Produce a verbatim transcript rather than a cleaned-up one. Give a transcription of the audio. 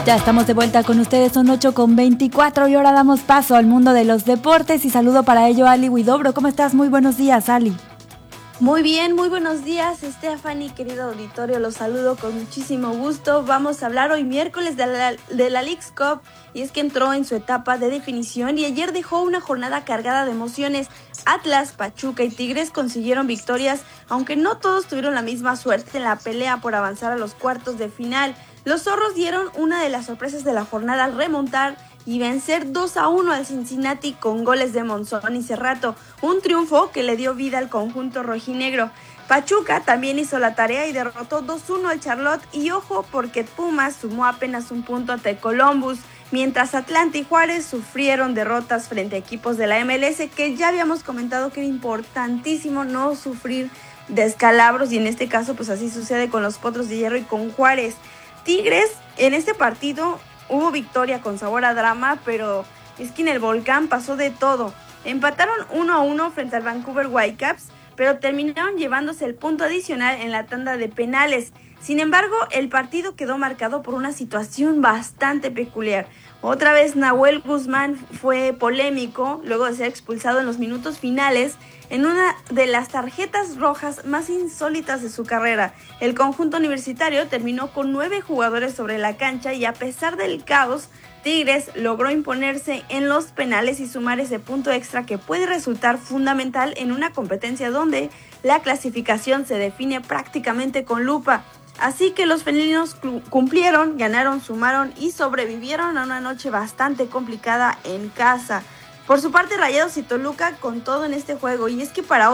Ya estamos de vuelta con ustedes, son ocho con veinticuatro y ahora damos paso al mundo de los deportes y saludo para ello a Ali Huidobro. ¿Cómo estás? Muy buenos días, Ali. Muy bien, muy buenos días, Stephanie, querido auditorio, los saludo con muchísimo gusto. Vamos a hablar hoy miércoles de la, de la Leagues Cup y es que entró en su etapa de definición y ayer dejó una jornada cargada de emociones. Atlas, Pachuca y Tigres consiguieron victorias, aunque no todos tuvieron la misma suerte en la pelea por avanzar a los cuartos de final. Los zorros dieron una de las sorpresas de la jornada al remontar y vencer dos a uno al Cincinnati con goles de Monzón y Cerrato, un triunfo que le dio vida al conjunto rojinegro. Pachuca también hizo la tarea y derrotó dos uno al Charlotte y ojo porque Pumas sumó apenas un punto ante Columbus, mientras Atlanta y Juárez sufrieron derrotas frente a equipos de la M L S que ya habíamos comentado que era importantísimo no sufrir descalabros y en este caso pues así sucede con los Potros de Hierro y con Juárez. Tigres en este partido hubo victoria con sabor a drama, pero es que en el Volcán pasó de todo. Empataron uno a uno frente al Vancouver Whitecaps, pero terminaron llevándose el punto adicional en la tanda de penales. Sin embargo, el partido quedó marcado por una situación bastante peculiar. Otra vez Nahuel Guzmán fue polémico luego de ser expulsado en los minutos finales en una de las tarjetas rojas más insólitas de su carrera. El conjunto universitario terminó con nueve jugadores sobre la cancha y a pesar del caos, Tigres logró imponerse en los penales y sumar ese punto extra que puede resultar fundamental en una competencia donde la clasificación se define prácticamente con lupa. Así que los felinos cumplieron, ganaron, sumaron y sobrevivieron a una noche bastante complicada en casa. Por su parte, Rayados y Toluca con todo en este juego, y es que para